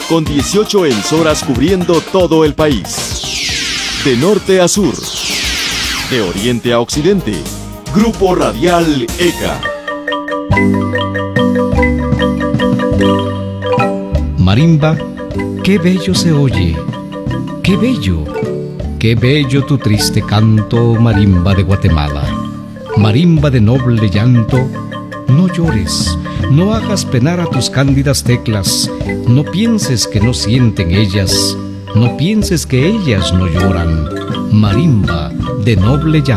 con 18 emisoras cubriendo todo el país. De norte a sur, de oriente a occidente, Grupo Radial ECA. Marimba, qué bello se oye, qué bello tu triste canto, marimba de Guatemala. Marimba de noble llanto, no llores, no hagas penar a tus cándidas teclas, no pienses que no sienten ellas, no pienses que ellas no lloran. Marimba de noble llanto.